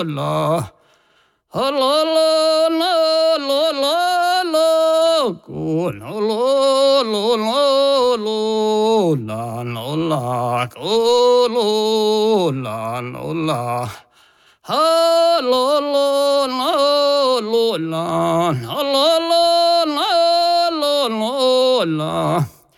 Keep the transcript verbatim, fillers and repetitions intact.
la. Ha la la la la la la. Go la la la la la. La la la. Go la la la la. Ha la la la la la. Ha la la la la la la.